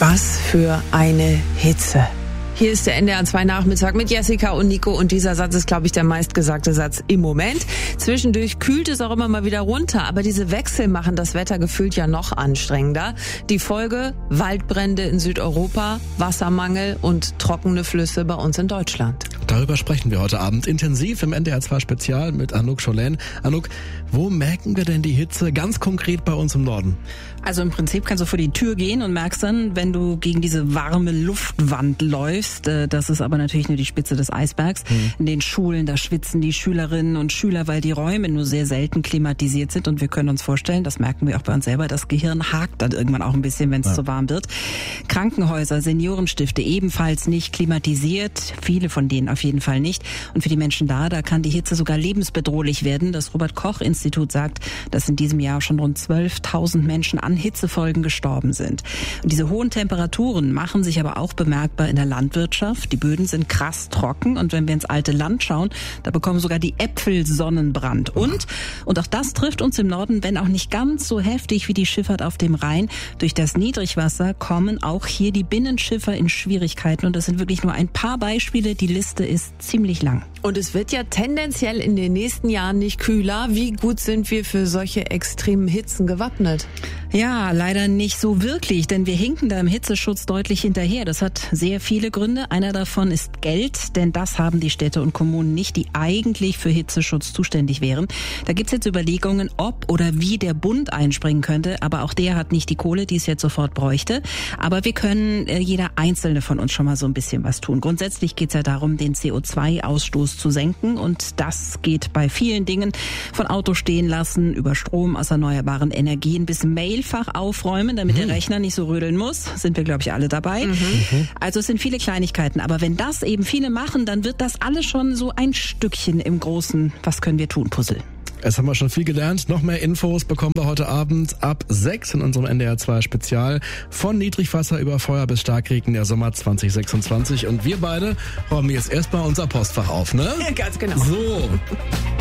Was für eine Hitze. Hier ist der NDR 2 Nachmittag mit Jessica und Nico und dieser Satz ist, glaube ich, der meistgesagte Satz im Moment. Zwischendurch kühlt es auch immer mal wieder runter, aber diese Wechsel machen das Wetter gefühlt ja noch anstrengender. Die Folge: Waldbrände in Südeuropa, Wassermangel und trockene Flüsse bei uns in Deutschland. Darüber sprechen wir heute Abend intensiv im NDR 2 Spezial mit Anouk Scholen. Anouk, wo merken wir denn die Hitze ganz konkret bei uns im Norden? Also im Prinzip kannst du vor die Tür gehen und merkst dann, wenn du gegen diese warme Luftwand läufst, das ist aber natürlich nur die Spitze des Eisbergs. In den Schulen, da schwitzen die Schülerinnen und Schüler, weil die Räume nur sehr selten klimatisiert sind und wir können uns vorstellen, das merken wir auch bei uns selber, das Gehirn hakt dann irgendwann auch ein bisschen, wenn es zu warm wird. Krankenhäuser, Seniorenstifte ebenfalls nicht klimatisiert, viele von denen auf jeden Fall nicht. Und für die Menschen da kann die Hitze sogar lebensbedrohlich werden. Das Robert-Koch-Institut sagt, dass in diesem Jahr schon rund 12.000 Menschen an Hitzefolgen gestorben sind. Und diese hohen Temperaturen machen sich aber auch bemerkbar in der Landwirtschaft. Die Böden sind krass trocken und wenn wir ins alte Land schauen, da bekommen sogar die Äpfel Sonnenbrand. Und auch das trifft uns im Norden, wenn auch nicht ganz so heftig wie die Schifffahrt auf dem Rhein. Durch das Niedrigwasser kommen auch hier die Binnenschiffer in Schwierigkeiten und das sind wirklich nur ein paar Beispiele. Die Liste ist ziemlich lang. Und es wird ja tendenziell in den nächsten Jahren nicht kühler. Wie gut sind wir für solche extremen Hitzen gewappnet? Ja, leider nicht so wirklich, denn wir hinken da im Hitzeschutz deutlich hinterher. Das hat sehr viele Gründe. Einer davon ist Geld, denn das haben die Städte und Kommunen nicht, die eigentlich für Hitzeschutz zuständig wären. Da gibt's jetzt Überlegungen, ob oder wie der Bund einspringen könnte, aber auch der hat nicht die Kohle, die es jetzt sofort bräuchte. Aber wir können, jeder Einzelne von uns, schon mal so ein bisschen was tun. Grundsätzlich geht's ja darum, den CO2-Ausstoß zu senken und das geht bei vielen Dingen, von Auto stehen lassen, über Strom aus erneuerbaren Energien bis Mailfach aufräumen, damit der Rechner nicht so rödeln muss. Sind wir, glaube ich, alle dabei. Also es sind viele Kleinigkeiten, aber wenn das eben viele machen, dann wird das alles schon so ein Stückchen im großen Was können wir tun Puzzle. Jetzt haben wir schon viel gelernt. Noch mehr Infos bekommen wir heute Abend ab 6 in unserem NDR 2 Spezial. Von Niedrigwasser über Feuer bis Starkregen der Sommer 2026. Und wir beide räumen jetzt erstmal unser Postfach auf, ne? Ja, ganz genau. So.